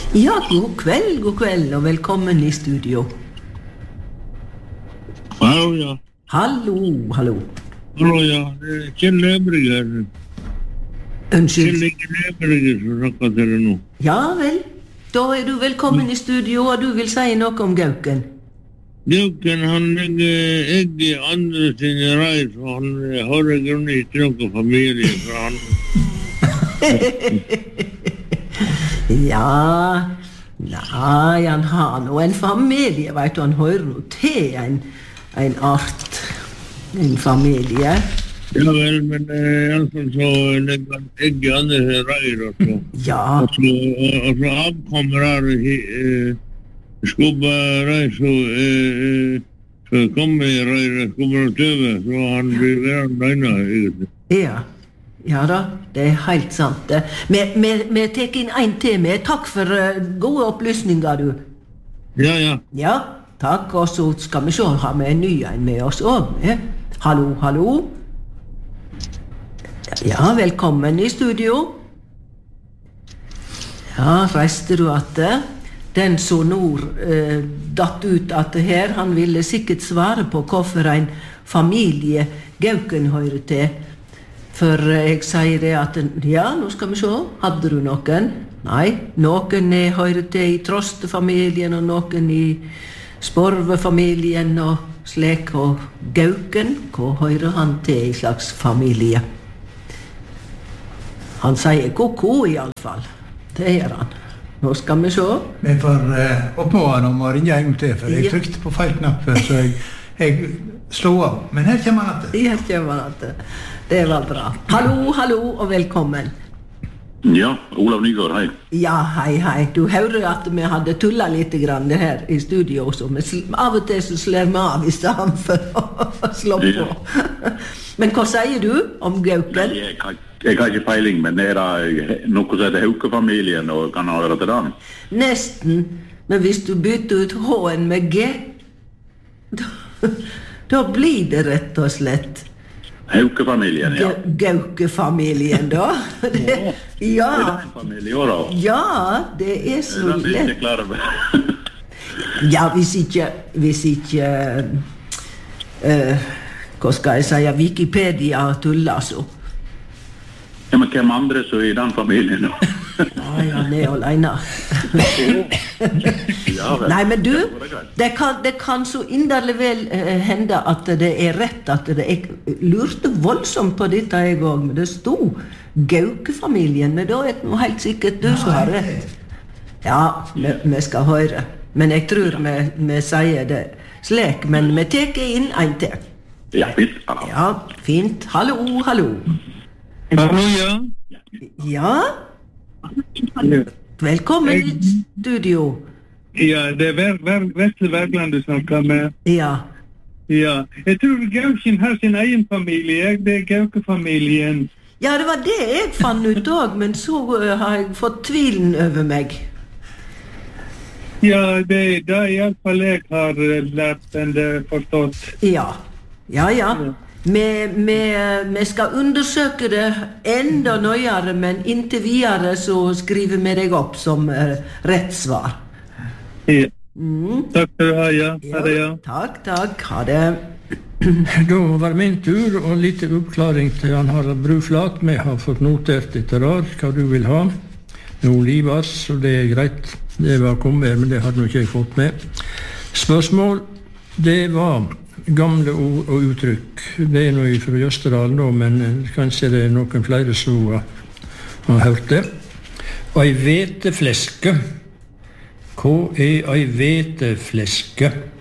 Ja, god kveld, og velkommen i studio. Hallo, ja. Hallo. Hallo, ja. Kjell Løbriger. Unnskyld. Kjell Løbriger som snakker til deg nå. Ja vel, da du velkommen i studio, og du vil si noe om Gauken. Gauken, han legger egg i andre sine reir, så han har i grunnen ikke noen familie fra han. Ja, nei, han har nå en familie, vet du, han hører nå til en art, en familie. Ja vel, men i alle fall så legger han egg i andre reir, og så. Ja. Og så avkommer her skubba reir, så kommer i reir, skubber og tøve, så han blir værende egentlig. Ja da, det helt sant det. Vi tek inn en til med. Takk for gode opplysninger, du. Ja. Ja, takk, og så skal vi se, har vi en ny en med oss også. Hallo. Ja, velkommen i studio. Ja, reiste du at den sonor datt ut at her, han ville sikkert svare på hvorfor en familie Gauken hører til. For jeg sier det at, ja, nå skal vi se, hadde du noen? Nei, noen hører til i Trostefamilien, og noen i Sporvefamilien, og slik, og Gauken, hva hører han til i slags familie? Han sier koko i alle fall, det gjør han. Nå skal vi se. Vi får oppnå han om å ringe en gang til, for jeg trykte på feil knapp, så jeg slå av. Men her kommer han til. Her kommer han til. Det var bra. Hallo, og velkommen. Ja, Olav Nygaard, hei. Ja, hei. Du hører at vi hadde tullet litt grann her i studio også, men av og til så slår vi av i stedet for å slå på. Men hva sier du om Gauken? Jeg har ikke peiling, men er det noe som heter Hauke-familien, og kan ha høre til den? Nesten, men hvis du bytter ut H-en med G, da blir det rett og slett Hauke-familien, ja. Gaukefamilien, da. Ja. Er det en familie også, da? Ja, det er så lett. Det er ikke klar over. Ja, hvis ikke hva skal jeg si, Wikipedia tuller så. Ja, men hvem andre så i den familien da? Ja, han er alene. Nei, men du, det kan så inderlig vel hende at det er rett, at jeg lurte voldsomt på dette jeg også, men det stod Gaukefamilien, men da er det noe helt sikkert du som har rett. Ja, vi skal høre, men jeg tror vi sier det slik, men vi teker inn en til. Ja, fint. Ja, fint. Hallo. Hallo, ja. Ja? Velkommen i studio. Ja, det er Vesle Bergland du snakker med. Ja. Jeg tror Gauken har sin egen familie, det er Gaukefamilien. Ja, det var det jeg fant ut også, men så har jeg fått tvilen over meg. Ja, det er i alle fall jeg har lært enn det forstått. Ja. Vi skal undersøke det enda nøyere, men inntil videre så skriver vi deg opp som rett svar. Ja. Takk for det, ja. Ha det, ja. Takk. Ha det. Da var det min tur, og litt oppklaring til han Harald Bruflat. Vi har fått notert etter hva du vil ha. Nå livas, så det er greit. Det var kommet, men det hadde nok ikke jeg fått med. Spørsmål, det var gamle ord og uttrykk. Det er noe fra Jøsterdal nå, men kanskje det er noen flere som har hørt det. Ei vetefleske. Hva er ei vetefleske?